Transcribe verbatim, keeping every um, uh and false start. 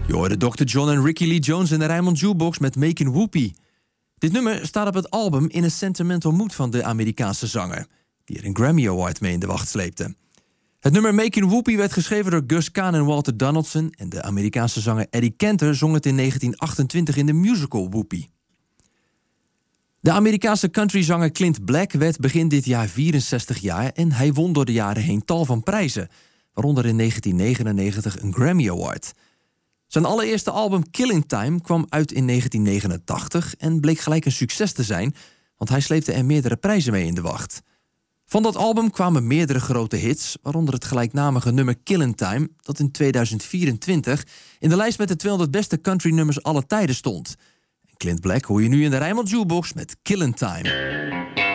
Je hoorde dokter John en Ricky Lee Jones in de Rijnmond Jukebox met Making Whoopie. Dit nummer staat op het album In a Sentimental Mood van de Amerikaanse zanger, die er een Grammy Award mee in de wacht sleepte. Het nummer Making Whoopie werd geschreven door Gus Kahn en Walter Donaldson en de Amerikaanse zanger Eddie Cantor zong het in negentien achtentwintig in de musical Whoopie. De Amerikaanse countryzanger Clint Black werd begin dit jaar vierenzestig jaar en hij won door de jaren heen tal van prijzen, waaronder in negentien negenennegentig een Grammy Award. Zijn allereerste album Killing Time kwam uit in negentien negenentachtig en bleek gelijk een succes te zijn, want hij sleepte er meerdere prijzen mee in de wacht. Van dat album kwamen meerdere grote hits, waaronder het gelijknamige nummer Killing Time, dat in tweeduizend vierentwintig in de lijst met de tweehonderd beste countrynummers aller tijden stond. Clint Black hoor je nu in de Rijnmond Jukebox met Killing Time.